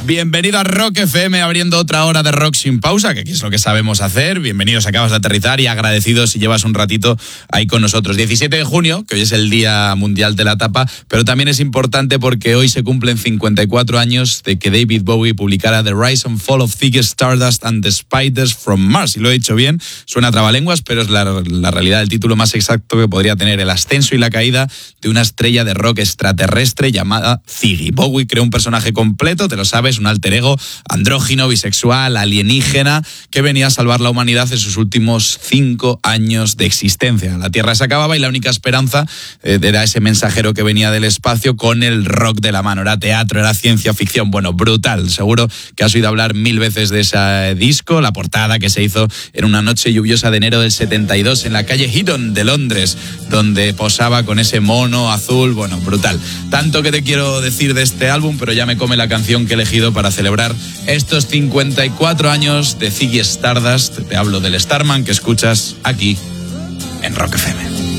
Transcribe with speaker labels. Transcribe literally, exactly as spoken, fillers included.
Speaker 1: Bienvenido a Rock F M, abriendo otra hora de rock sin pausa, que aquí es lo que sabemos hacer. Bienvenidos, acabas de aterrizar y agradecidos si llevas un ratito ahí con nosotros. diecisiete de junio, que hoy es el Día Mundial de la Tapa, pero también es importante porque hoy se cumplen cincuenta y cuatro años de que David Bowie publicara The Rise and Fall of Ziggy Stardust and the Spiders from Mars. Y lo he dicho bien, suena a trabalenguas, pero es la, la realidad, el título más exacto que podría tener: el ascenso y la caída de una estrella de rock extraterrestre llamada Ziggy. Bowie creó un personaje completo, te lo sabes, un alter ego, andrógino, bisexual, alienígena, que venía a salvar la humanidad en sus últimos cinco años de existencia. La Tierra se acababa y la única esperanza eh, era ese mensajero que venía del espacio con el rock de la mano. Era teatro, era ciencia ficción, bueno, brutal. Seguro que has oído hablar mil veces de ese disco, la portada que se hizo en una noche lluviosa de enero del setenta y dos en la calle Heaton de Londres, donde posaba con ese mono azul, bueno, brutal. Tanto que te quiero decir de este álbum, pero ya me come la canción que he elegido para celebrar estos cincuenta y cuatro años de Ziggy Stardust. Te hablo del Starman que escuchas aquí en Rock F M.